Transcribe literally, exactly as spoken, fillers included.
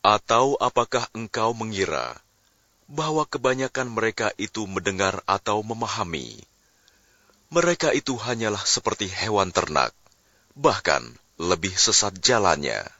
Atau apakah engkau mengira bahwa kebanyakan mereka itu mendengar atau memahami? Mereka itu hanyalah seperti hewan ternak, bahkan lebih sesat jalannya.